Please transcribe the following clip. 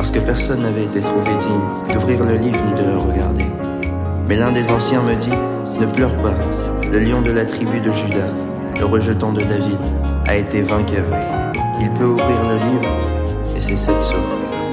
parce que personne n'avait été trouvé digne d'ouvrir le livre ni de le regarder. Mais l'un des anciens me dit, ne pleure pas, le lion de la tribu de Juda, le rejeton de David, a été vainqueur. Il peut ouvrir le livre, et c'est cette somme.